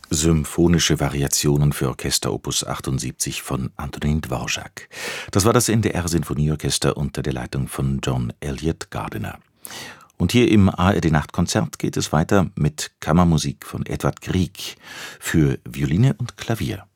Symphonische Variationen für Orchester Opus 78 von Antonín Dvořák. Das war das NDR-Sinfonieorchester unter der Leitung von John Elliott Gardiner. Und hier im ARD-Nachtkonzert geht es weiter mit Kammermusik von Edvard Grieg für Violine und Klavier.